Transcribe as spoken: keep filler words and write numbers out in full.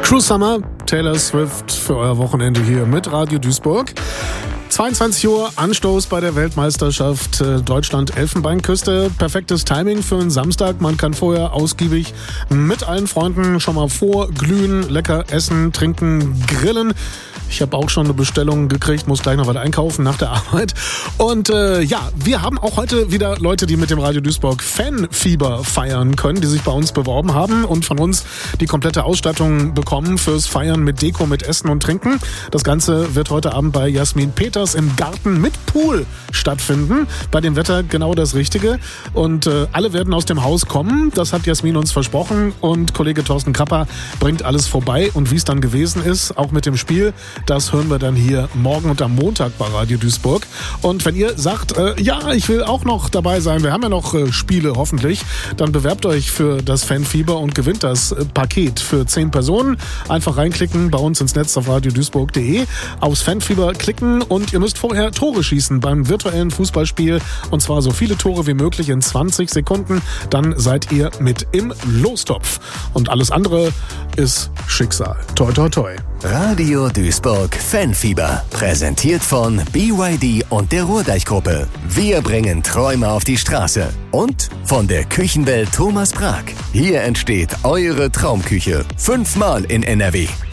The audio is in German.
Cruise Summer, Taylor Swift für euer Wochenende hier mit Radio Duisburg. zweiundzwanzig Uhr, Anstoß bei der Weltmeisterschaft äh, Deutschland-Elfenbeinküste. Perfektes Timing für einen Samstag. Man kann vorher ausgiebig mit allen Freunden schon mal vorglühen, lecker essen, trinken, grillen. Ich habe auch schon eine Bestellung gekriegt, muss gleich noch was einkaufen nach der Arbeit. Und äh, ja, wir haben auch heute wieder Leute, die mit dem Radio Duisburg Fanfieber feiern können, die sich bei uns beworben haben und von uns die komplette Ausstattung bekommen fürs Feiern mit Deko, mit Essen und Trinken. Das Ganze wird heute Abend bei Jasmin Peters im Garten mit Pool stattfinden. Bei dem Wetter genau das Richtige. Und äh, alle werden aus dem Haus kommen. Das hat Jasmin uns versprochen. Und Kollege Thorsten Krapper bringt alles vorbei. Und wie es dann gewesen ist, auch mit dem Spiel, das hören wir dann hier morgen und am Montag bei Radio Duisburg. Und wenn ihr sagt, äh, ja, ich will auch noch dabei sein, wir haben ja noch äh, Spiele hoffentlich, dann bewerbt euch für das Fanfieber und gewinnt das äh, Paket für zehn Personen. Einfach reinklicken bei uns ins Netz auf radio duisburg punkt de, aufs Fanfieber klicken und ihr müsst vorher Tore schießen beim virtuellen Fußballspiel. Und zwar so viele Tore wie möglich in zwanzig Sekunden. Dann seid ihr mit im Lostopf. Und alles andere ist Schicksal. Toi, toi, toi. Radio Duisburg Fanfieber. Präsentiert von B Y D und der Ruhrdeich-Gruppe. Wir bringen Träume auf die Straße. Und von der Küchenwelt Thomas Prag. Hier entsteht eure Traumküche. Fünfmal in N R W.